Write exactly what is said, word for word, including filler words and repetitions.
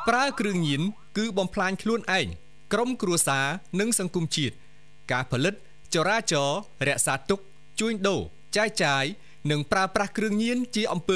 ប្រើគ្រឿងញៀនគឺបំផ្លាញខ្លួនឯងក្រុមគ្រួសារនិងសង្គមជាតិការផលិតចរាចរណ៍រក្សាទុកជួញដូរចែកចាយនិងប្រើប្រាស់គ្រឿងញៀនជាអំពើ